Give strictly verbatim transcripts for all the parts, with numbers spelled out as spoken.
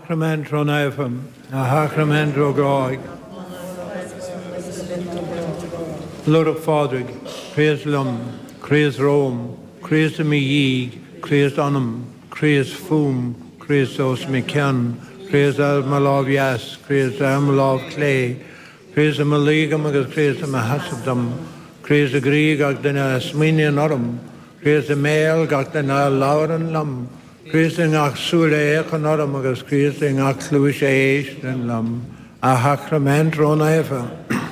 hacrament ron eifem, a hacrament ro graig. Lord of Fadrig, Creas Lum, Creas Rome, Creas me Yeeg, Creas Onum, Creas Fum, Creas Os me Ken, Creas Al Malov Yas, Creas Al Malov Clay, Creas a Maligam agus Creas a Mahasabdam, Creas a Grieg ag den a Sminian Orum, Creas a Mail ag den a Lauren Lum, Creas a Ngach Sule Echan Orum agus Creas a Ngach Luis Eish den Lum, a Hacrament Ron Efa.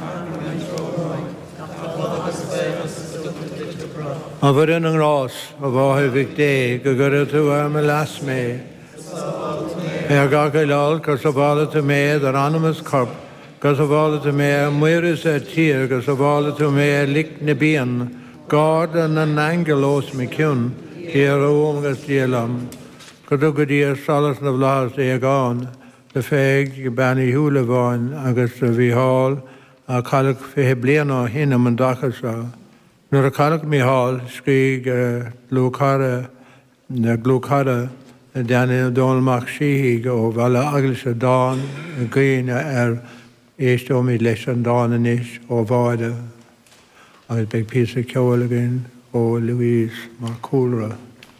A bhar in an rás a bháthir bhíh dé go gurad tú am a las mé. É ga go leáil gus a bhála tú méad ar animas corp, gus a bhála tú mé muiris a tír, gus a bhála tú mé lic na bíon, gád an an angelós me ciún, tíar óam gus díalam. Go do go díar salas na bhlás é gáin, de féig go bannaí húla bháin agus a bhí hall a chailc fé blian á hinam an dachas seo. Nuair a chailc mí hall scríg glúcara na glúcara déanana dónach síí go bhela aglas a dáin a gcuine ar éistóí leis an dána níos ó bháide agus beag pí a ceolalagan ó Louise mar cúlra.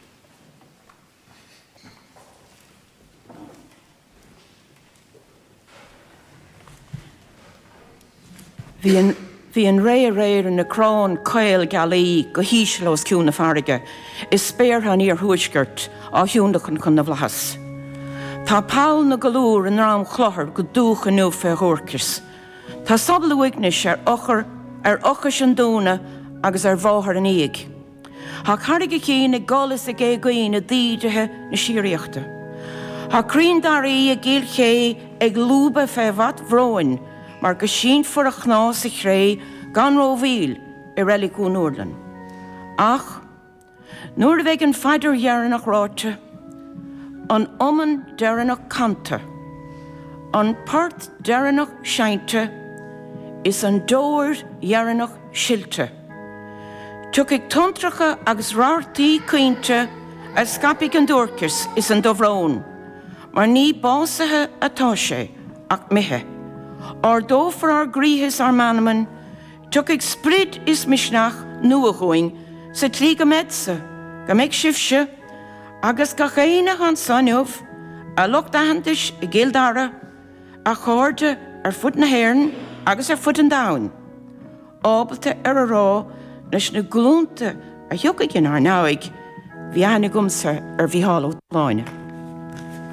Bhí an ré réir na crán coil galí go híislós ciúna farige, is spéir han íar thuisgurt á hiúndachan chun na bhlachas. Tá pál na galúr an rám chlothar go dúcha nu fé thuircis. Tá sabla uignis ar ochar ar ochas an dúna agus ar bháthar an íag. Tá carige cí na gálas a gé gaoin na díidethe na síríochta. Tá crín darí a gíl ché ag lúba fé bhat bhróin, mar go sin for a chnás a chré gan róhíl i relicú Núrlan. Ach, nuair bheith an feidir dhearannach ráte, an oman dearannach canta, an part dearannach seinte, is an dóir dhearannach silte. Tuk ag tontracha agus rártaí cuinte a scapig an dúrchas is an dóhrón, mar ní básathe atá sé ach mithe. Or dó for our gríhis ar manaman, tuk ag sprid is misnach nua going, sa trí go medsa, go meid sifse, agus ga chéine han sanniuv, a loch dahantis i gildara, a chorde ar fut na hern, agus ar fut an daun. Ábalte ar a rá, nes na glúnta a hiucigin ar náig, vi anna gumsa ar vi háló láine.